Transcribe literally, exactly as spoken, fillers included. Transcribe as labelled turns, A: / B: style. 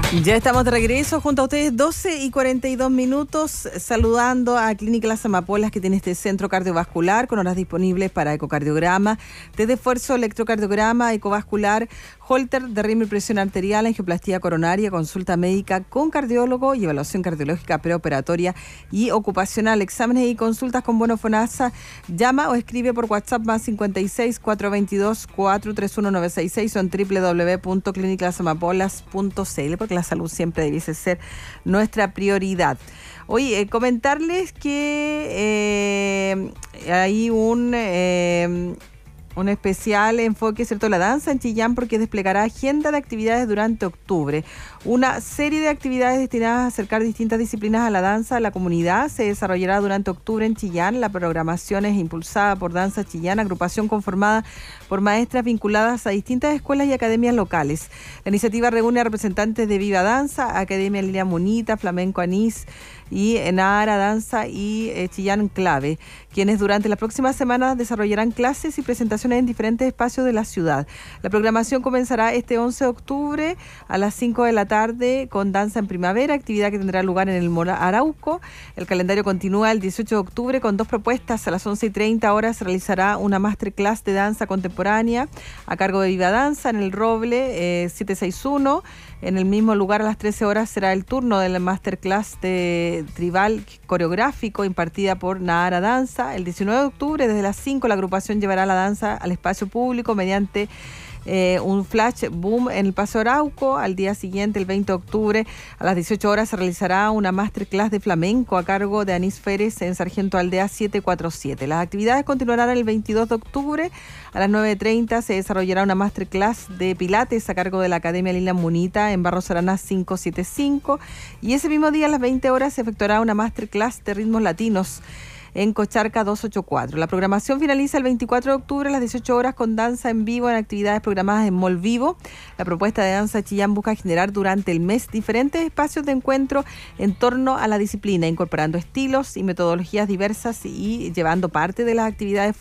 A: Ya estamos de regreso junto a ustedes, doce y cuarenta y dos minutos, saludando a Clínica Las Amapolas, que tiene este centro cardiovascular con horas disponibles para ecocardiograma, test de esfuerzo, electrocardiograma, ecovascular, holter, derrame y presión arterial, angioplastía coronaria, consulta médica con cardiólogo y evaluación cardiológica preoperatoria y ocupacional, exámenes y consultas con bono FONASA. Llama o escribe por WhatsApp más cincuenta y seis, cuatrocientos veintidós, cuatrocientos treinta y uno, novecientos sesenta y seis o en doble u doble u doble u punto clínica las amapolas punto c l, porque la salud siempre debiese ser nuestra prioridad. Oye, eh, comentarles que eh, hay un... Eh, Un especial enfoque, ¿cierto?, la danza en Chillán, porque desplegará agenda de actividades durante octubre. Una serie de actividades destinadas a acercar distintas disciplinas a la danza a la comunidad se desarrollará durante octubre en Chillán. La programación es impulsada por Danza Chillán, agrupación conformada por maestras vinculadas a distintas escuelas y academias locales. La iniciativa reúne a representantes de Viva Danza, Academia Línea Monita, Flamenco Anís y Nahara Danza y eh, Chillán Clave, quienes durante las próximas semanas desarrollarán clases y presentaciones en diferentes espacios de la ciudad. La programación comenzará este once de octubre a las cinco de la tarde con danza en primavera, actividad que tendrá lugar en el Mora Arauco. El calendario continúa el dieciocho de octubre con dos propuestas. A las once y treinta horas se realizará una masterclass de danza contemporánea a cargo de Viva Danza en el Roble eh, setecientos sesenta y uno. En el mismo lugar, a las trece horas, será el turno de la masterclass de tribal coreográfico impartida por Nahara Danza. El diecinueve de octubre, desde las cinco, la agrupación llevará la danza al espacio público mediante eh, un flash boom en el Paseo Arauco. Al día siguiente, el veinte de octubre, a las dieciocho horas, se realizará una masterclass de flamenco a cargo de Anís Férez en Sargento Aldea setecientos cuarenta y siete. Las actividades continuarán el veintidós de octubre. A las nueve treinta se desarrollará una masterclass de pilates a cargo de la Academia Lila Munita en Barros Arana quinientos setenta y cinco. Y ese mismo día, a las veinte horas, se efectuará una masterclass de ritmos latinos en Cocharca doscientos ochenta y cuatro. La programación finaliza el veinticuatro de octubre a las dieciocho horas con danza en vivo en actividades programadas en Mall Vivo. La propuesta de Danza Chillán busca generar durante el mes diferentes espacios de encuentro en torno a la disciplina, incorporando estilos y metodologías diversas y llevando parte de las actividades